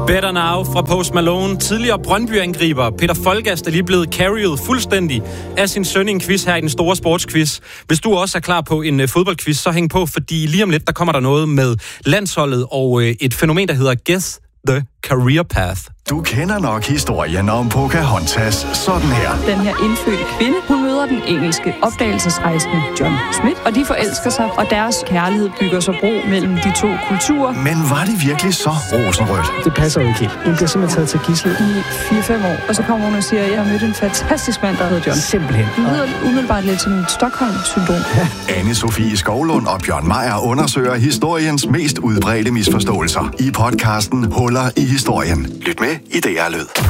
Better Now fra Post Malone. Tidligere Brøndby-angriber Peter Folgast er lige blevet carried fuldstændig af sin søn i en quiz her i den store sportsquiz. Hvis du også er klar på en fodboldquiz, så hæng på, fordi lige om lidt, der kommer der noget med landsholdet og et fænomen, der hedder Guess the Career Path. Du kender nok historien om Pocahontas sådan her. Den her indfødte kvinde, hun møder den engelske opdagelsesrejsende John Smith, og de forelsker sig, og deres kærlighed bygger sig bro mellem de to kulturer. Men var det virkelig så rosenrødt? Det passer jo ikke helt. Hun bliver simpelthen taget til gidsel I 4-5 år, og så kommer hun og siger, at jeg har mødt en fantastisk mand, der hedder John. Simpelthen. Hun lyder umiddelbart lidt som Stockholm-syndrom. Ja. Anne-Sophie Skovlund og Bjørn Meier undersøger historiens mest udbredte misforståelser i podcasten Huller i historien. Lyt med i DR Lyd.